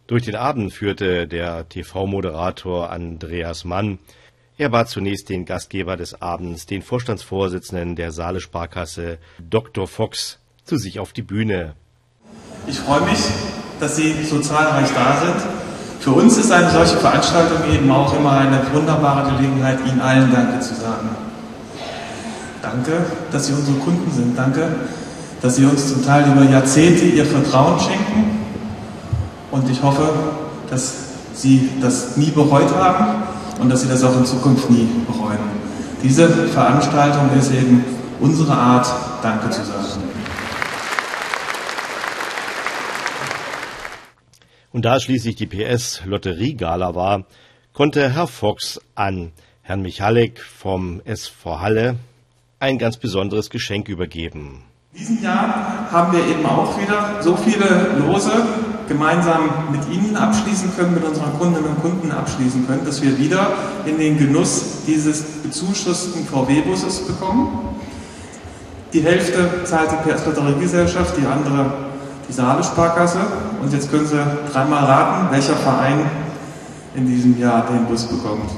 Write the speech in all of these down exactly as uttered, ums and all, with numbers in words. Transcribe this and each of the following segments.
Durch den Abend führte der T V-Moderator Andreas Mann. Er bat zunächst den Gastgeber des Abends, den Vorstandsvorsitzenden der Saale Sparkasse, Doktor Fox, zu sich auf die Bühne. Ich freue mich, dass Sie so zahlreich da sind. Für uns ist eine solche Veranstaltung eben auch immer eine wunderbare Gelegenheit, Ihnen allen Danke zu sagen. Danke, dass Sie unsere Kunden sind. Danke, dass Sie uns zum Teil über Jahrzehnte Ihr Vertrauen schenken. Und ich hoffe, dass Sie das nie bereut haben und dass Sie das auch in Zukunft nie bereuen. Diese Veranstaltung ist eben unsere Art, Danke zu sagen. Und da schließlich die P S-Lotteriegala war, konnte Herr Fox an Herrn Michalek vom S V Halle ein ganz besonderes Geschenk übergeben. In diesem Jahr haben wir eben auch wieder so viele Lose gemeinsam mit Ihnen abschließen können, mit unseren Kundinnen und Kunden abschließen können, dass wir wieder in den Genuss dieses bezuschussten V W-Busses bekommen. Die Hälfte zahlt die P S-Lotteriegesellschaft, die andere die Saale Sparkasse. Und jetzt können Sie dreimal raten, welcher Verein in diesem Jahr den Bus bekommt.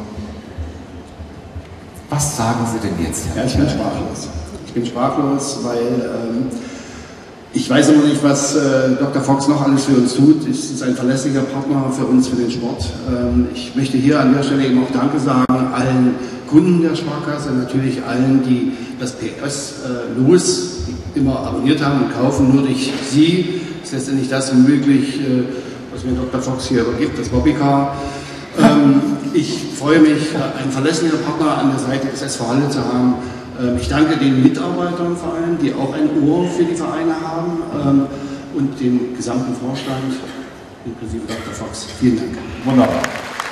Was sagen Sie denn jetzt? Ja, ich bin sprachlos. Ich bin sprachlos, weil ähm, ich weiß immer nicht, was äh, Doktor Fox noch alles für uns tut. Es ist ein verlässlicher Partner für uns, für den Sport. Ähm, ich möchte hier an der Stelle eben auch Danke sagen allen Kunden der Sparkasse, natürlich allen, die das P S-Los äh, immer abonniert haben und kaufen. Nur durch Sie ist letztendlich das möglich, äh, was mir Doktor Fox hier übergibt, das Bobbycar. Ähm, ich freue mich, einen verlässlichen Partner an der Seite des S V Halle zu haben. Ähm, ich danke den Mitarbeitern vor allem, die auch ein Ohr für die Vereine haben, ähm, und dem gesamten Vorstand, inklusive Doktor Fox. Vielen Dank. Wunderbar.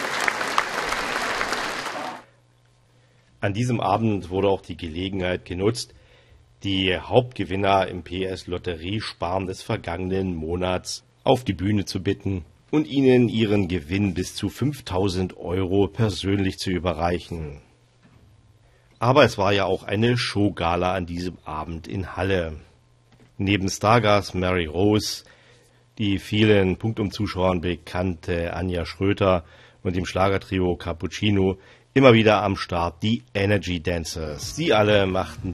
An diesem Abend wurde auch die Gelegenheit genutzt, die Hauptgewinner im P S-Lotteriesparen des vergangenen Monats auf die Bühne zu bitten und ihnen ihren Gewinn bis zu fünftausend Euro persönlich zu überreichen. Aber es war ja auch eine Showgala an diesem Abend in Halle. Neben Stargast Mary Rose, die vielen Punktum-Zuschauern bekannte Anja Schröter und dem Schlagertrio Cappuccino immer wieder am Start die Energy Dancers. Sie alle machten